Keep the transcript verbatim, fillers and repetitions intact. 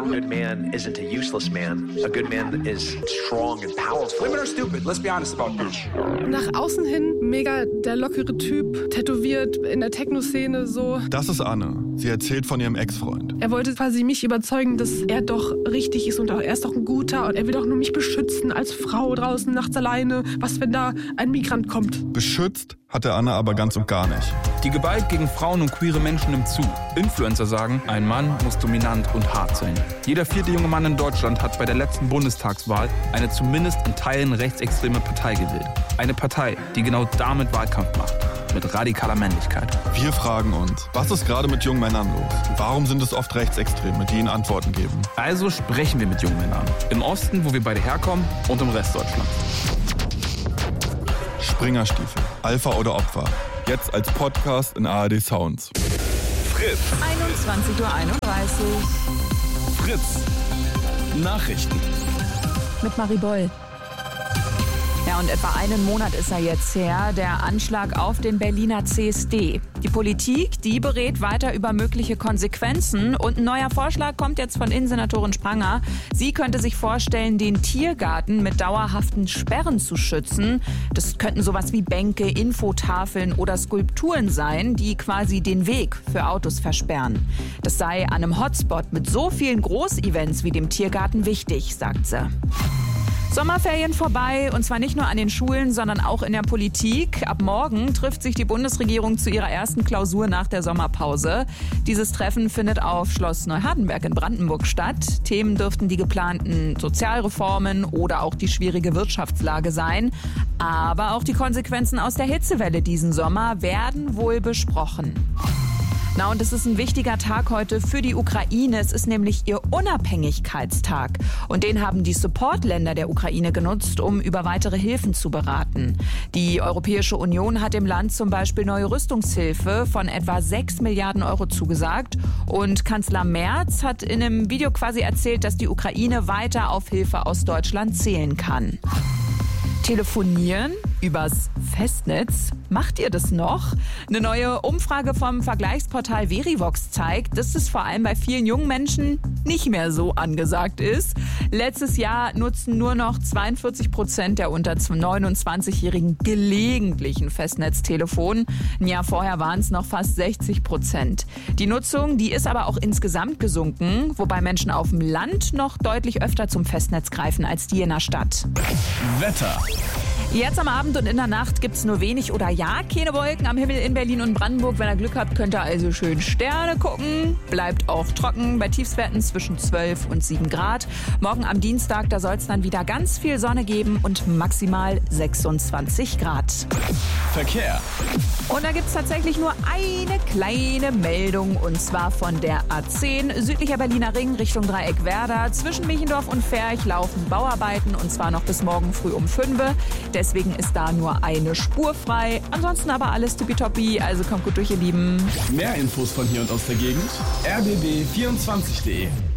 good man isn't a useless man. A good man is strong and powerful. Women are stupid, let's be honest about this. Nach außen hin mega der lockere Typ, tätowiert in der Techno-Szene so. Das ist Anne. Sie erzählt von ihrem Ex-Freund. Er wollte quasi mich überzeugen, dass er doch richtig ist und auch, er ist doch ein guter und er will doch nur mich beschützen als Frau draußen nachts alleine. Was, wenn da ein Migrant kommt? Beschützt hat er Anne aber ganz und gar nicht. Die Gewalt gegen Frauen und queere Menschen nimmt zu. Influencer sagen, ein Mann muss dominant und hart sein. Jeder vierte junge Mann in Deutschland hat bei der letzten Bundestagswahl eine zumindest in Teilen rechtsextreme Partei gewählt. Eine Partei, die genau damit Wahlkampf macht. Mit radikaler Männlichkeit. Wir fragen uns, was ist gerade mit jungen Männern los? Warum sind es oft Rechtsextreme, die ihnen Antworten geben? Also sprechen wir mit jungen Männern. Im Osten, wo wir beide herkommen, und im Rest Deutschlands. Springerstiefel, Alpha oder Opfer. Jetzt als Podcast in A R D Sounds. Fritz. einundzwanzig Uhr einunddreißig. Fritz. Nachrichten. Mit Marie Boll. Ja, und etwa einen Monat ist er jetzt her, der Anschlag auf den Berliner C S D. Die Politik, die berät weiter über mögliche Konsequenzen und ein neuer Vorschlag kommt jetzt von Innensenatorin Spranger. Sie könnte sich vorstellen, den Tiergarten mit dauerhaften Sperren zu schützen. Das könnten sowas wie Bänke, Infotafeln oder Skulpturen sein, die quasi den Weg für Autos versperren. Das sei an einem Hotspot mit so vielen Großevents wie dem Tiergarten wichtig, sagt sie. Sommerferien vorbei, und zwar nicht nur an den Schulen, sondern auch in der Politik. Ab morgen trifft sich die Bundesregierung zu ihrer ersten Klausur nach der Sommerpause. Dieses Treffen findet auf Schloss Neuhardenberg in Brandenburg statt. Themen dürften die geplanten Sozialreformen oder auch die schwierige Wirtschaftslage sein. Aber auch die Konsequenzen aus der Hitzewelle diesen Sommer werden wohl besprochen. Na, und es ist ein wichtiger Tag heute für die Ukraine. Es ist nämlich ihr Unabhängigkeitstag. Und den haben die Supportländer der Ukraine genutzt, um über weitere Hilfen zu beraten. Die Europäische Union hat dem Land zum Beispiel neue Rüstungshilfe von etwa sechs Milliarden Euro zugesagt. Und Kanzler Merz hat in einem Video quasi erzählt, dass die Ukraine weiter auf Hilfe aus Deutschland zählen kann. Telefonieren übers Festnetz. Macht ihr das noch? Eine neue Umfrage vom Vergleichsportal Verivox zeigt, dass es vor allem bei vielen jungen Menschen nicht mehr so angesagt ist. Letztes Jahr nutzten nur noch zweiundvierzig Prozent der unter neunundzwanzigjährigen gelegentlich ein Festnetztelefon. Ein Jahr vorher waren es noch fast sechzig Prozent. Die Nutzung, die ist aber auch insgesamt gesunken, wobei Menschen auf dem Land noch deutlich öfter zum Festnetz greifen als die in der Stadt. Wetter. Jetzt am Abend und in der Nacht gibt es nur wenig oder ja keine Wolken am Himmel in Berlin und Brandenburg. Wenn ihr Glück habt, könnt ihr also schön Sterne gucken. Bleibt auch trocken bei Tiefstwerten zwischen zwölf und sieben Grad. Morgen am Dienstag, da soll es dann wieder ganz viel Sonne geben und maximal sechsundzwanzig Grad. Verkehr. Und da gibt es tatsächlich nur eine kleine Meldung, und zwar von der A zehn, südlicher Berliner Ring Richtung Dreieck Werder. Zwischen Michendorf und Ferch laufen Bauarbeiten, und zwar noch bis morgen früh um fünf. Deswegen ist da nur eine Spur frei. Ansonsten aber alles tippitoppi, also kommt gut durch, ihr Lieben. Mehr Infos von hier und aus der Gegend. R B B vierundzwanzig punkt de